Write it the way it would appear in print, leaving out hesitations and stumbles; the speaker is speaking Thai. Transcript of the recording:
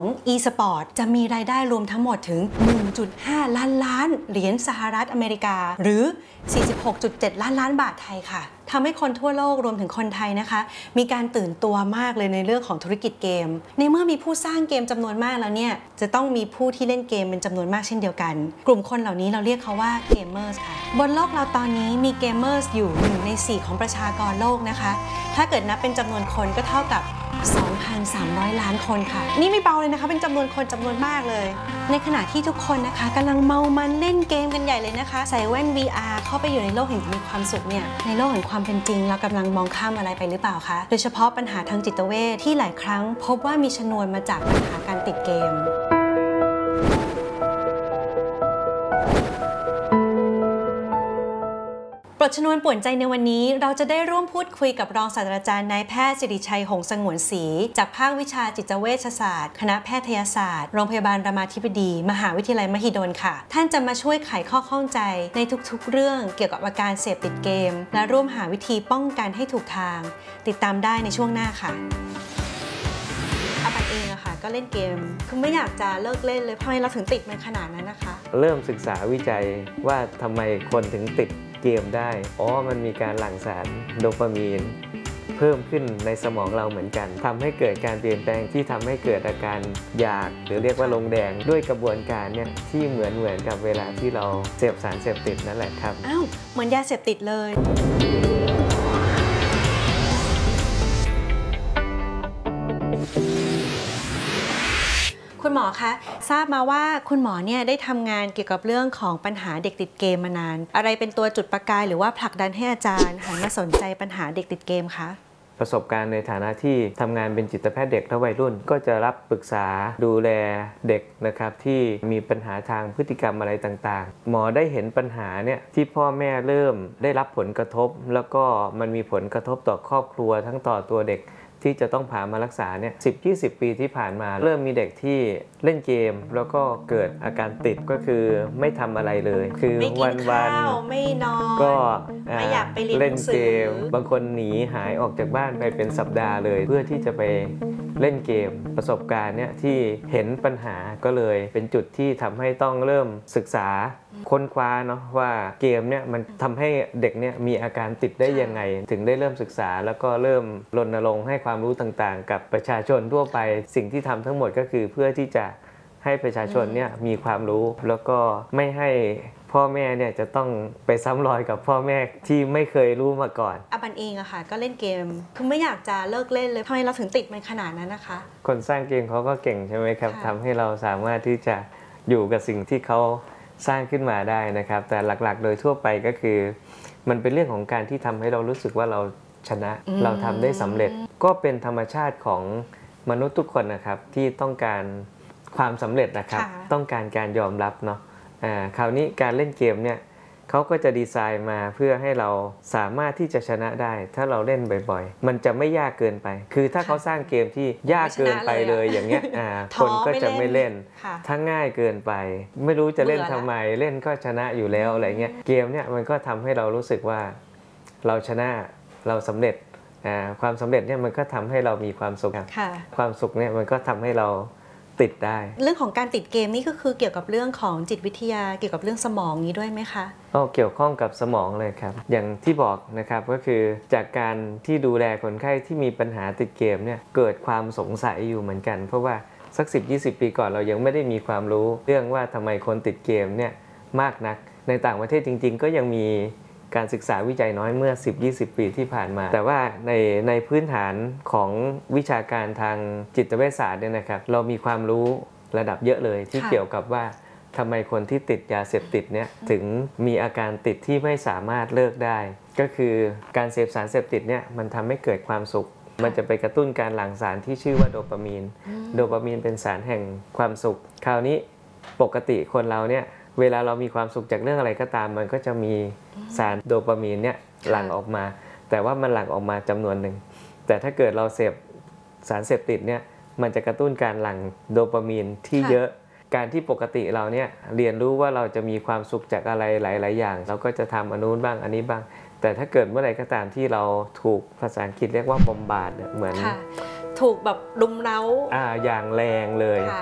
e-sport จะมีรายได้รวมทั้งหมดถึง 1.5 ล้านเหรียญสหรัฐอเมริกาหรือ 46.7 ล้านบาทไทยค่ะทำให้คนทั่วโลกรวมถึงคนไทยนะคะมีการตื่นตัวมากเลยในเรื่องของธุรกิจเกมในเมื่อมีผู้สร้างเกมจำนวนมากแล้วเนี่ยจะต้องมีผู้ที่เล่นเกมเป็นจำนวนมากเช่นเดียวกันกลุ่มคนเหล่านี้เราเรียกเขาว่าเกมเมอร์สค่ะบนโลกเราตอนนี้มีเกมเมอร์สอยู่1 ใน 4ของประชากรโลกนะคะถ้าเกิดนับเป็นจำนวนคนก็เท่ากับ 2,300 ล้านคนค่ะนี่ไม่เบาเลยนะคะเป็นจำนวนคนจำนวนมากเลยในขณะที่ทุกคนนะคะกำลังเมามันเล่นเกมกันใหญ่เลยนะคะใส่แว่น VR เข้าไปอยู่ในโลกแห่งมีความสุขเนี่ยในโลกแห่งความเป็นจริงเรากำลังมองข้ามอะไรไปหรือเปล่าคะโดยเฉพาะปัญหาทางจิตเวชที่หลายครั้งพบว่ามีชนวนมาจากปัญหาการติดเกมปลดชนวนป่วนใจในวันนี้เราจะได้ร่วมพูดคุยกับรองศาสตราจารย์นายแพทย์สิริชัยหงส์สงวนศรีจากภาควิชาจิตเวชศาสตร์คณะแพทยศาสตร์โรงพยาบาลรามาธิบดีมหาวิทยาลัยมหิดลค่ะท่านจะมาช่วยไขข้อข้องใจในทุกๆเรื่องเกี่ยวกับอาการเสพติดเกมและร่วมหาวิธีป้องกันให้ถูกทางติดตามได้ในช่วงหน้าค่ะอาปันเองอะค่ะก็เล่นเกมคือไม่อยากจะเลิกเล่นเลยทำไมเราถึงติดมันขนาดนั้นนะคะเริ่มศึกษาวิจัยว่าทำไมคนถึงติดเกมได้มันมีการหลั่งสารโดปามีนเพิ่มขึ้นในสมองเราเหมือนกันทำให้เกิดการเปลี่ยนแปลงที่ทำให้เกิดอาการอยากหรือเรียกว่าลงแดงด้วยกระบวนการเนี่ยที่เหมือนกับเวลาที่เราเสพสารเสพติดนั่นแหละครับอ้าวเหมือนยาเสพติดเลยคุณหมอคะทราบมาว่าคุณหมอเนี่ยได้ทำงานเกี่ยวกับเรื่องของปัญหาเด็กติดเกมมานานอะไรเป็นตัวจุดประกายหรือว่าผลักดันให้อาจารย์หันมาสนใจปัญหาเด็กติดเกมคะประสบการณ์ในฐานะที่ทำงานเป็นจิตแพทย์เด็กและวัยรุ่นก็จะรับปรึกษาดูแลเด็กนะครับที่มีปัญหาทางพฤติกรรมอะไรต่างๆหมอได้เห็นปัญหาเนี่ยที่พ่อแม่เริ่มได้รับผลกระทบแล้วก็มันมีผลกระทบต่อครอบครัวทั้งต่อตัวเด็กที่จะต้องพามารักษาเนี่ย10-20 ปีที่ผ่านมาเริ่มมีเด็กที่เล่นเกมแล้วก็เกิดอาการติดก็คือไม่ทำอะไรเลยคือวันๆไม่นอนก็ไม่อยากไปเรียนเล่นเกมบางคนหนีหายออกจากบ้านไปเป็นสัปดาห์เลยเพื่อที่จะไปเล่นเกมประสบการณ์เนี่ยที่เห็นปัญหาก็เลยเป็นจุดที่ทำให้ต้องเริ่มศึกษาค้นคว้าเนาะว่าเกมเนี่ยมันทำให้เด็กเนี่ยมีอาการติดได้ยังไงถึงได้เริ่มศึกษาแล้วก็เริ่มรณรงค์ให้ความรู้ต่างๆกับประชาชนทั่วไปสิ่งที่ทำทั้งหมดก็คือเพื่อที่จะให้ประชาชนเนี่ยมีความรู้แล้วก็ไม่ให้พ่อแม่เนี่ยจะต้องไปซ้ำรอยกับพ่อแม่ที่ไม่เคยรู้มาก่อนอาบันเองอะค่ะก็เล่นเกมคือไม่อยากจะเลิกเล่นเลยทำไมเราถึงติดมันขนาดนั้นนะคะคนสร้างเกมเขาก็เก่งใช่ไหมครับทำให้เราสามารถที่จะอยู่กับสิ่งที่เขาสร้างขึ้นมาได้นะครับแต่หลักๆโดยทั่วไปก็คือมันเป็นเรื่องของการที่ทำให้เรารู้สึกว่าเราชนะเราทำได้สำเร็จก็เป็นธรรมชาติของมนุษย์ทุกคนนะครับที่ต้องการความสำเร็จนะครับต้องการยอมรับเนาะคราวนี้การเล่นเกมเนี่ยเขาก็จะดีไซน์มาเพื่อให้เราสามารถที่จะชนะได้ถ้าเราเล่นบ่อยๆมันจะไม่ยากเกินไปคือถ้าเขาสร้างเกมที่ยากเกินไปเลยอย่างเงี้ยคนก็จะไม่เล่นถ้าง่ายเกินไปไม่รู้จะเล่นทำไมเล่นก็ชนะอยู่แล้วอะไรเงี้ยเกมเนี่ยมันก็ทำให้เรารู้สึกว่าเราชนะเราสำเร็จความสำเร็จเนี่ยมันก็ทำให้เรามีความสุขความสุขเนี่ยมันก็ทำให้เราติดได้เรื่องของการติดเกมนี่ก็คือเกี่ยวกับเรื่องของจิตวิทยาเกี่ยวกับเรื่องสมองนี้ด้วยไหมคะเกี่ยวข้องกับสมองเลยครับอย่างที่บอกนะครับก็คือจากการที่ดูแลคนไข้ที่มีปัญหาติดเกมเนี่ยเกิดความสงสัยอยู่เหมือนกันเพราะว่าสัก10-20 ปีก่อนเรายังไม่ได้มีความรู้เรื่องว่าทำไมคนติดเกมเนี่ยมากนักในต่างประเทศจริงๆก็ยังมีการศึกษาวิจัยน้อยเมื่อ 10-20 ปีที่ผ่านมาแต่ว่าในพื้นฐานของวิชาการทางจิตเวชศาสตร์เนี่ยนะครับเรามีความรู้ระดับเยอะเลยที่เกี่ยวกับว่าทำไมคนที่ติดยาเสพติดเนี่ยถึงมีอาการติดที่ไม่สามารถเลิกได้ก็คือการเสพสารเสพติดเนี่ยมันทำให้เกิดความสุขมันจะไปกระตุ้นการหลั่งสารที่ชื่อว่าโดปามีนโดปามีนเป็นสารแห่งความสุขคราวนี้ปกติคนเราเนี่ยเวลาเรามีความสุขจากเรื่องอะไรก็ตามมันก็จะมีสารโดปามีนเนี่ยหลั่งออกมาแต่ว่ามันหลั่งออกมาจำนวนหนึ่งแต่ถ้าเกิดเราเสพสารเสพติดเนี่ยมันจะกระตุ้นการหลั่งโดปามีนที่เยอะการที่ปกติเราเนี่ยเรียนรู้ว่าเราจะมีความสุขจากอะไรหลายๆอย่างเราก็จะทำอันนู้นบ้างอันนี้บ้างแต่ถ้าเกิดเมื่อไหร่ก็ตามที่เราถูกภาษาอังกฤษเรียกว่าบอมบาร์ดเหมือนถูกแบบรุมเร้าอย่างแรงเลยค่ะ